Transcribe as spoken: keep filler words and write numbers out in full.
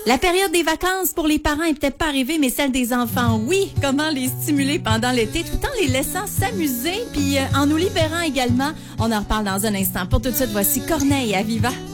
La période des vacances pour les parents est peut-être pas arrivée, mais celle des enfants, oui. Comment les stimuler pendant l'été tout en les laissant s'amuser, puis euh, en nous libérant également. On en reparle dans un instant. Pour tout de suite, voici Corneille à Viva.